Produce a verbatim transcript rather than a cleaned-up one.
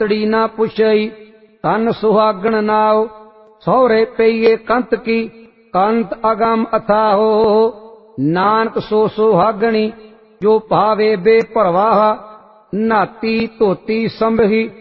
तड़ी ना पुछई धन सुहागण नाव सौरे पईए कंत की कंत अगम अथाहो नानक सो सुहागणी जो भावे बेपरवाह नाती धोती संभही